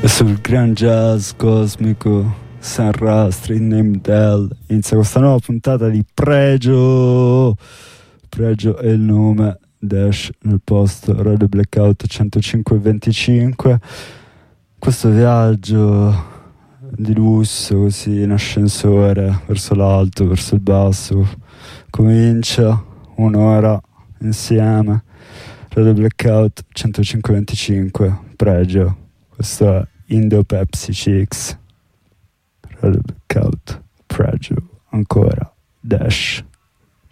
E sul gran jazz cosmico San Rastri, Name Dell, inizia questa nuova puntata di Pregio. Pregio è il nome, Dash nel posto, Radio Blackout 105.25. Questo viaggio di lusso così in ascensore verso l'alto, verso il basso, comincia un'ora insieme. Radio Blackout 105.25, Pregio. Questo è Indo Pepsi Chicks. Radio Blackout, Pregio, ancora, Dash.